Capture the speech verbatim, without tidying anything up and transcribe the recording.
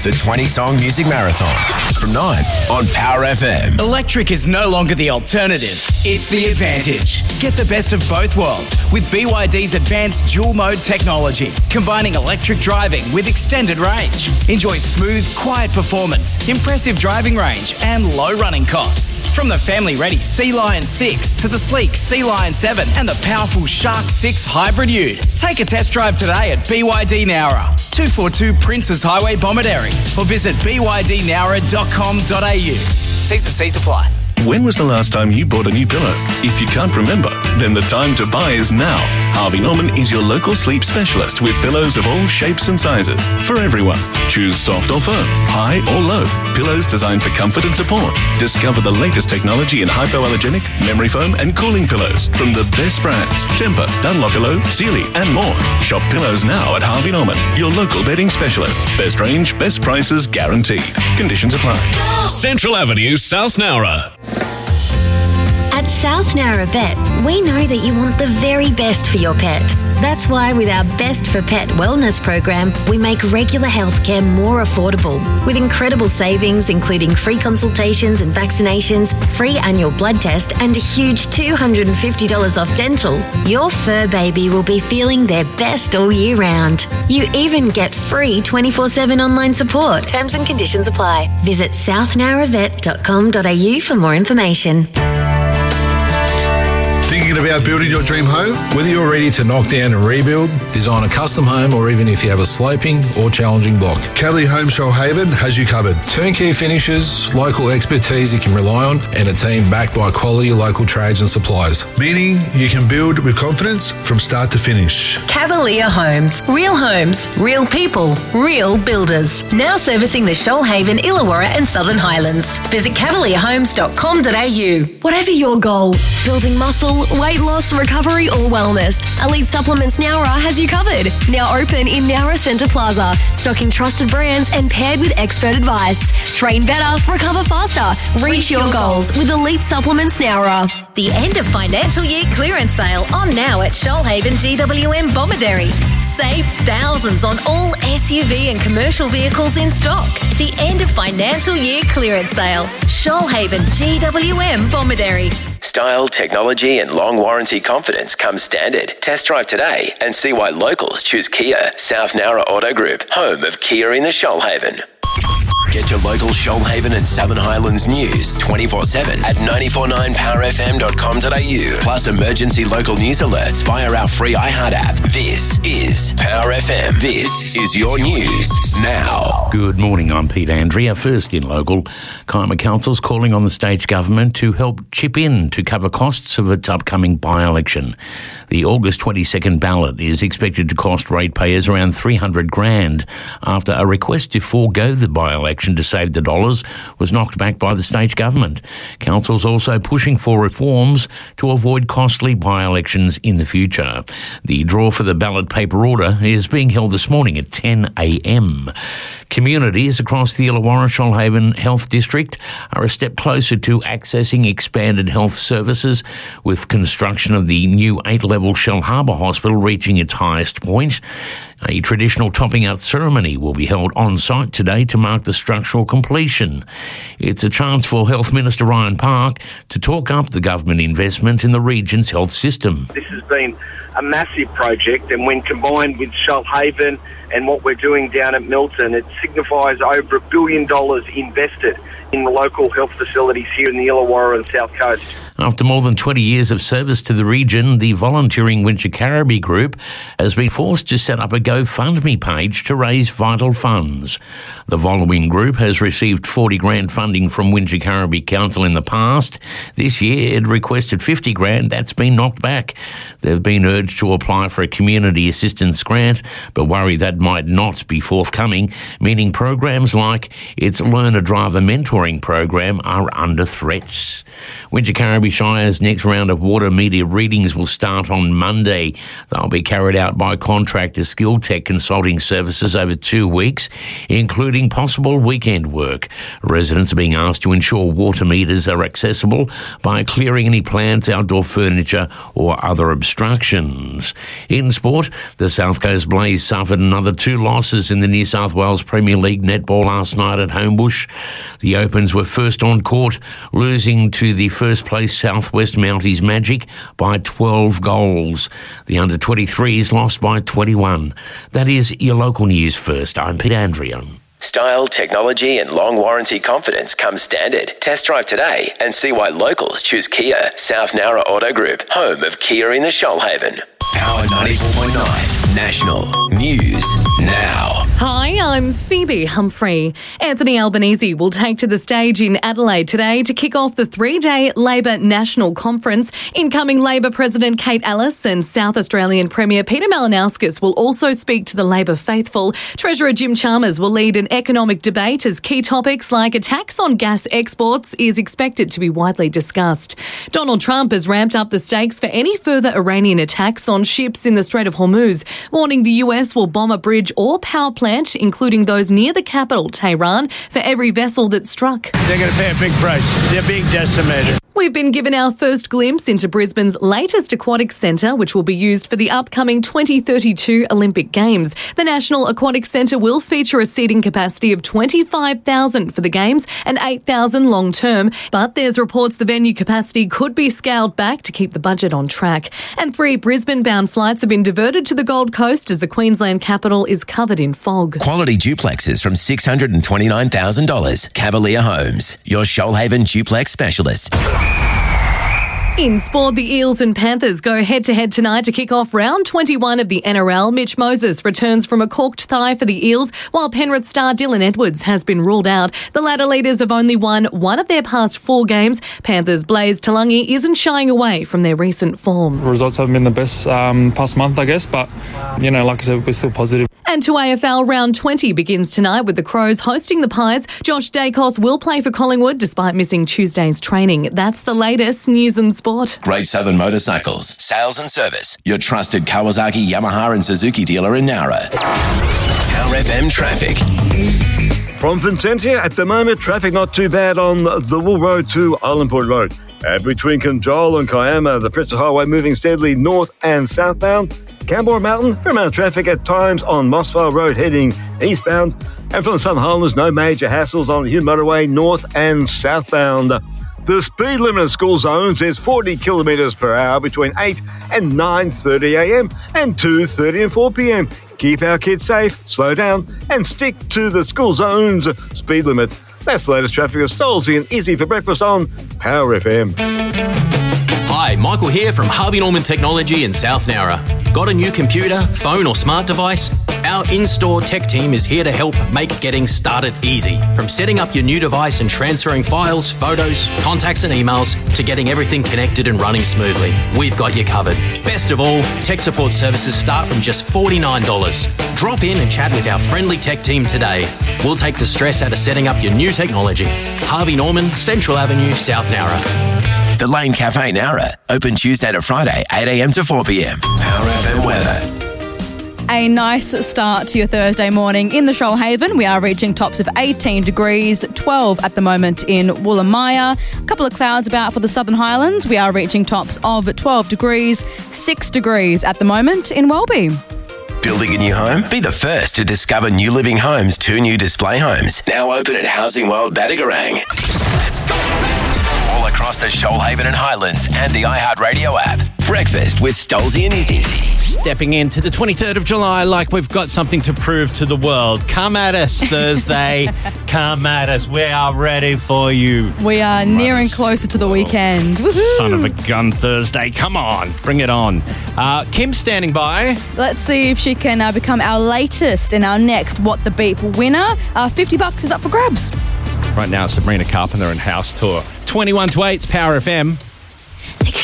the twenty-song music marathon from nine on Power F M. Electric is no longer the alternative. It's the advantage. Get the best of both worlds with B Y D's advanced dual mode technology, combining electric driving with extended range. Enjoy smooth, quiet performance, impressive driving range, and low running costs. From the family-ready Sea Lion six to the sleek Sea Lion seven and the powerful Shark six Hybrid Ute. Take a test drive today at B Y D Nowra, two forty-two Princes Highway, Bomaderry, or visit b y d nowra dot com dot a u. T's and C's apply. When was the last time you bought a new pillow? If you can't remember, then the time to buy is now. Harvey Norman is your local sleep specialist with pillows of all shapes and sizes for everyone. Choose soft or firm, high or low. Pillows designed for comfort and support. Discover the latest technology in hypoallergenic, memory foam and cooling pillows from the best brands. Tempur, Dunlopillow, Sealy and more. Shop pillows now at Harvey Norman, your local bedding specialist. Best range, best prices guaranteed. Conditions apply. Central Avenue, South Nowra. At South Nowra Vet, we know that you want the very best for your pet. That's why with our Best for Pet wellness program, we make regular healthcare more affordable with incredible savings, including free consultations and vaccinations, free annual blood test, and a huge two hundred fifty dollars off dental. Your fur baby will be feeling their best all year round. You even get free twenty-four seven online support. Terms and conditions apply. Visit south nowra vet dot com dot a u for more information. Thinking about building your dream home? Whether you're ready to knock down and rebuild, design a custom home, or even if you have a sloping or challenging block, Cavalier Home Shoalhaven has you covered. Turnkey finishes, local expertise you can rely on, and a team backed by quality local trades and suppliers. Meaning you can build with confidence from start to finish. Cavalier Homes. Real homes, real people, real builders. Now servicing the Shoalhaven, Illawarra and Southern Highlands. Visit cavalier homes dot com dot a u. Whatever your goal, building muscle, weight loss, recovery or wellness, Elite Supplements Nowra has you covered. Now open in Nowra Centre Plaza, stocking trusted brands and paired with expert advice. Train better, recover faster, reach, reach your, your goals, goals with Elite Supplements Nowra. The end of financial year clearance sale on now at Shoalhaven G W M Bomaderry. Save thousands on all S U V and commercial vehicles in stock. The end of financial year clearance sale. Shoalhaven G W M Bomaderry. Style, technology and long warranty confidence come standard. Test drive today and see why locals choose Kia. South Nowra Auto Group, home of Kia in the Shoalhaven. Get your local Shoalhaven and Southern Highlands news twenty-four seven at nine four nine power f m dot com dot a u. Plus emergency local news alerts via our free iHeart app. This is Power F M. This is your news now. Good morning, I'm Pete Andrea. First in local, Kiama Council's calling on the state government to help chip in to cover costs of its upcoming by-election. The August twenty-second ballot is expected to cost ratepayers around three hundred grand after a request to forego the by-election to save the dollars was knocked back by the state government. Council's also pushing for reforms to avoid costly by-elections in the future. The draw for the ballot paper order is being held this morning at ten a m. Communities across the Illawarra Shoalhaven Health District are a step closer to accessing expanded health services, with construction of the new eight-level Shell Harbour Hospital reaching its highest point. A traditional topping out ceremony will be held on site today to mark the structural completion. It's a chance for Health Minister Ryan Park to talk up the government investment in the region's health system. This has been a massive project, and when combined with Shoalhaven and what we're doing down at Milton, it signifies over a billion dollars invested in the local health facilities here in the Illawarra and South Coast. After more than twenty years of service to the region, the volunteering Winchicarabi Group has been forced to set up a GoFundMe page to raise vital funds. The following group has received forty grand funding from Winchicarabi Council in the past. This year it requested fifty grand. That's been knocked back. They've been urged to apply for a community assistance grant, but worry that might not be forthcoming, meaning programs like its Learner Driver mentoring program are under threat. Winchicarabi Shire's next round of water meter readings will start on Monday. They'll be carried out by contractor Skill Tech Consulting Services over two weeks, including possible weekend work. Residents are being asked to ensure water meters are accessible by clearing any plants, outdoor furniture or other obstructions. In sport, the South Coast Blaze suffered another two losses in the New South Wales Premier League netball last night at Homebush. The Opens were first on court, losing to the first place Southwest Mounties Magic by twelve goals. The under twenty-threes lost by twenty-one. That is your local news first. I'm Peter Andrea. Style, technology and long warranty confidence come standard. Test drive today and see why locals choose Kia. South Nowra Auto Group, home of Kia in the Shoalhaven. Power ninety-four point nine National News Now. Hi, I'm Phoebe Humphrey. Anthony Albanese will take to the stage in Adelaide today to kick off the three-day Labor National Conference. Incoming Labor President Kate Ellis and South Australian Premier Peter Malinauskas will also speak to the Labor faithful. Treasurer Jim Chalmers will lead an economic debate as key topics like a tax on gas exports is expected to be widely discussed. Donald Trump has ramped up the stakes for any further Iranian attacks on ships in the Strait of Hormuz, warning the U S will bomb a bridge or power plant, including those near the capital, Tehran, for every vessel that struck. They're going to pay a big price. They're being decimated. We've been given our first glimpse into Brisbane's latest aquatic centre, which will be used for the upcoming twenty thirty-two Olympic Games. The National Aquatic Centre will feature a seating capacity of twenty-five thousand for the Games and eight thousand long term, but there's reports the venue capacity could be scaled back to keep the budget on track. And three Brisbane-bound flights have been diverted to the Gold Coast as the Queensland capital is covered in fog. Quality duplexes from six hundred twenty-nine thousand dollars. Cavalier Homes, your Shoalhaven duplex specialist. In sport, the Eels and Panthers go head-to-head tonight to kick off round twenty-one of the N R L. Mitch Moses returns from a corked thigh for the Eels, while Penrith star Dylan Edwards has been ruled out. The latter leaders have only won one of their past four games. Panthers' Blaze Talangi isn't shying away from their recent form. Results haven't been the best um, past month, I guess, but, you know, like I said, we're still positive. And to A F L, round twenty begins tonight with the Crows hosting the Pies. Josh Dacos will play for Collingwood despite missing Tuesday's training. That's the latest news and sport. Great Southern Motorcycles, sales and service. Your trusted Kawasaki, Yamaha and Suzuki dealer in Nowra. Power F M traffic. From Vincentia, at the moment, traffic not too bad on the Wool Road to Islandport Road. Uh, between Conjola and Kiama, the Princess Highway moving steadily north and southbound. Camborne Mountain, fair amount of traffic at times on Mossvale Road heading eastbound. And from the Southern Highlands, no major hassles on the Hume Motorway north and southbound. The speed limit in school zones is forty kilometres per hour between eight and nine thirty a m and two thirty and four p m. Keep our kids safe, slow down and stick to the school zones speed limit. That's the latest traffic at Stolzy and Izzy for breakfast on Power F M. Hi, Michael here from Harvey Norman Technology in South Nowra. Got a new computer, phone or smart device? Our in-store tech team is here to help make getting started easy. From setting up your new device and transferring files, photos, contacts and emails to getting everything connected and running smoothly. We've got you covered. Best of all, tech support services start from just forty-nine dollars. Drop in and chat with our friendly tech team today. We'll take the stress out of setting up your new technology. Harvey Norman, Central Avenue, South Nowra. The Lane Cafe Nowra, open Tuesday to Friday, eight a m to four p m. Power F M weather. A nice start to your Thursday morning in the Shoalhaven. We are reaching tops of eighteen degrees, twelve at the moment in Woolamaya. A couple of clouds about for the Southern Highlands. We are reaching tops of twelve degrees, six degrees at the moment in Welby. Building a new home? Be the first to discover New Living Homes' two new display homes. Now open at Housing World Battigarang. Let's go! All across the Shoalhaven and Highlands and the iHeartRadio app. Breakfast with Stolzy and Izzy. Stepping into the twenty-third of July like we've got something to prove to the world. Come at us, Thursday. Come at us. We are ready for you. We are nearing closer to the weekend. Woohoo! Son of a gun, Thursday. Come on. Bring it on. Uh, Kim's standing by. Let's see if she can uh, become our latest and our next What the Beep winner. Uh, fifty bucks is up for grabs. Right now, Sabrina Carpenter and House Tour. twenty-one to eight's Power F M.